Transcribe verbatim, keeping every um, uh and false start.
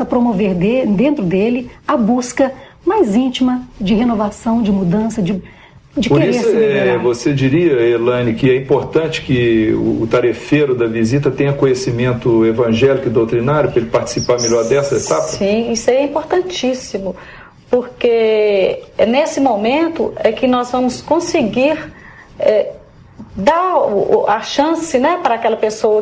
promover de, dentro dele a busca mais íntima de renovação, de mudança, de, de Por querer isso, se melhorar. é, você diria, Elaine, que é importante que o, o tarefeiro da visita tenha conhecimento evangélico e doutrinário para ele participar melhor dessa etapa? Sim, isso é importantíssimo, porque nesse momento é que nós vamos conseguir é, dar a chance, né, para aquela pessoa